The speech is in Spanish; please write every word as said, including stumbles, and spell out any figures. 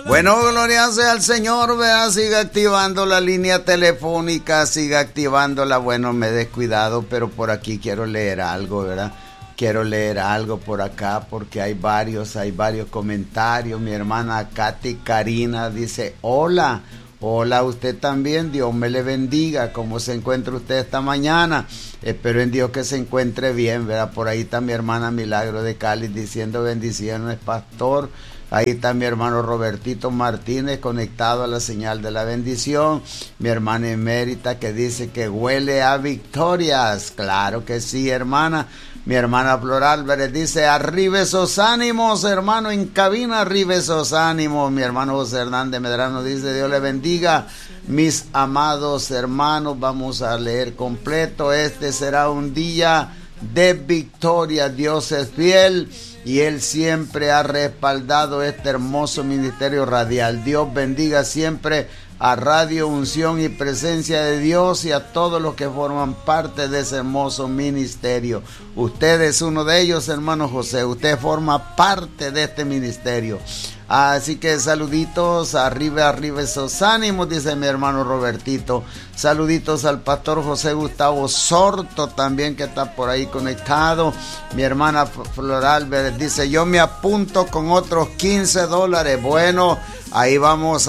Bueno, gloria sea al Señor, vea, siga activando la línea telefónica, siga activándola. Bueno, me he descuidado, pero por aquí quiero leer algo, ¿verdad? Quiero leer algo por acá porque hay varios, hay varios comentarios. Mi hermana Katy Karina dice, hola, hola, usted también, Dios me le bendiga. ¿Cómo se encuentra usted esta mañana? Espero en Dios que se encuentre bien, ¿verdad? Por ahí está mi hermana Milagro de Cali diciendo bendiciones, pastor. Ahí está mi hermano Robertito Martínez conectado a la señal de la bendición. Mi hermana Emérita que dice que huele a victorias. Claro que sí, hermana. Mi hermana Flor Álvarez dice, arriba esos ánimos, hermano, en cabina, arriba esos ánimos. Mi hermano José Hernández Medrano dice, Dios le bendiga. Mis amados hermanos, vamos a leer completo. Este será un día de victoria. Dios es fiel y Él siempre ha respaldado este hermoso ministerio radial. Dios bendiga siempre a Radio Unción y Presencia de Dios y a todos los que forman parte de ese hermoso ministerio. Usted es uno de ellos, hermano José. Usted forma parte de este ministerio. Así que saluditos, arriba, arriba esos ánimos, dice mi hermano Robertito. Saluditos al pastor José Gustavo Sorto también, que está por ahí conectado. Mi hermana Flor Álvarez dice, yo me apunto con otros quince dólares. Bueno, ahí vamos